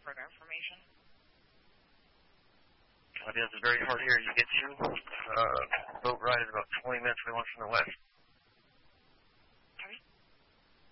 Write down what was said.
further information. This is very hard here. You get to boat ride in about 20 minutes. We launch from the west.